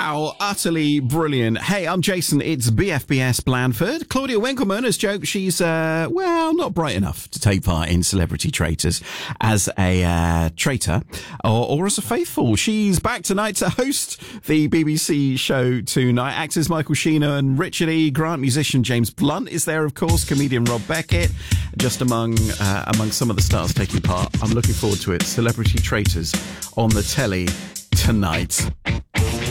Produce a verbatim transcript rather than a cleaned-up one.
Wow, utterly brilliant. Hey, I'm Jason. It's B F B S Blandford. Claudia Winkleman has joked she's, uh, well, not bright enough to take part in Celebrity Traitors as a uh, traitor or, or as a faithful. She's back tonight to host the B B C show tonight. Actors Michael Sheena and Richard E. Grant, musician James Blunt is there, of course, comedian Rob Beckett, just among uh, among some of the stars taking part. I'm looking forward to it. Celebrity Traitors on the telly tonight.